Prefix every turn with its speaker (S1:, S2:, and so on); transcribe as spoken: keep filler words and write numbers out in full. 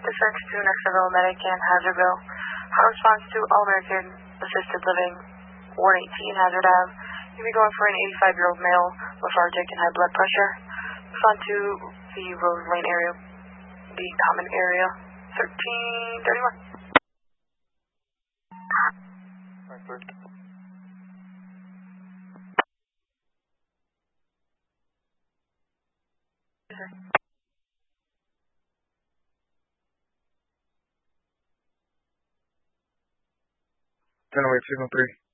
S1: Dispatch to Nexterville Medic and Hazardville. How response to All American Assisted Living, Ward eighteen, Hazard Ave. You'll be going for an eighty-five-year-old male, lethargic and high blood pressure. Respond to the Rose Lane area, the common area, thirteen thirty-one.
S2: Alright, sir.
S1: Yes, sir.
S2: ten oh eight, signal three.